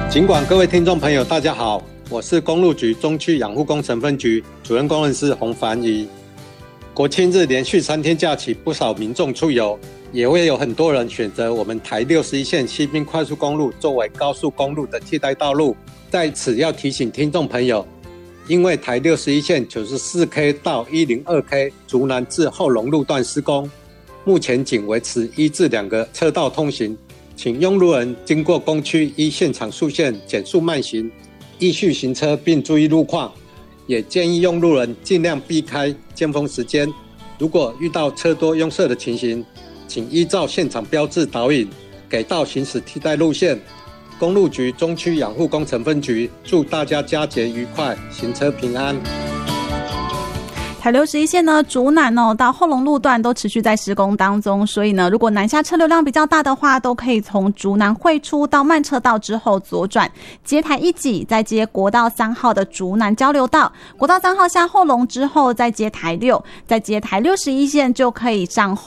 尽管各位听众朋友大家好，我是公路局中区养护工程分局主任工程师洪凡仪。国庆日连续3天假期，不少民众出游，也会有很多人选择我们台61线西滨快速公路作为高速公路的替代道路。在此要提醒听众朋友，因为台61线94K 到102K 竹南至后龙路段施工，目前仅维持1至2个车道通行，请用路人经过工区依现场速限减速慢行，依序行车并注意路况。也建议用路人尽量避开尖峰时间。如果遇到车多拥塞的情形，请依照现场标志导引，给道行驶替代路线。公路局中区养护工程分局祝大家佳节愉快，行车平安。 台61线呢，竹南到后龙路段都持续在施工当中，所以呢，如果南下车流量比较大的话，都可以从竹南汇出到慢车道之后左转，接台1级，再接国道3号的竹南交流道，国道3号下后龙之后再接台6，再接台61线就可以上